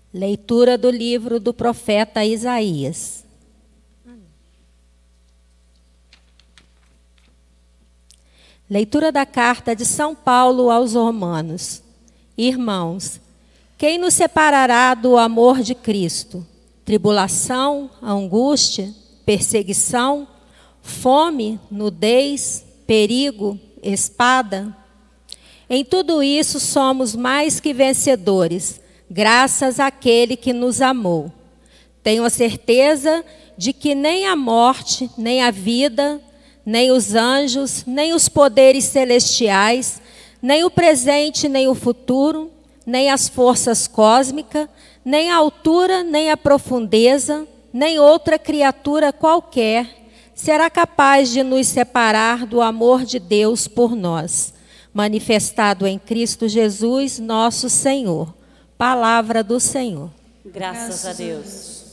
Leitura do livro do profeta Isaías. Leitura da carta de São Paulo aos Romanos. Irmãos, quem nos separará do amor de Cristo? Tribulação, angústia, perseguição, fome, nudez, perigo, espada? Em tudo isso somos mais que vencedores, graças àquele que nos amou. Tenho a certeza de que nem a morte, nem a vida, nem os anjos, nem os poderes celestiais, nem o presente, nem o futuro, nem as forças cósmicas, nem a altura, nem a profundeza, nem outra criatura qualquer será capaz de nos separar do amor de Deus por nós, manifestado em Cristo Jesus, nosso Senhor. Palavra do Senhor. Graças a Deus.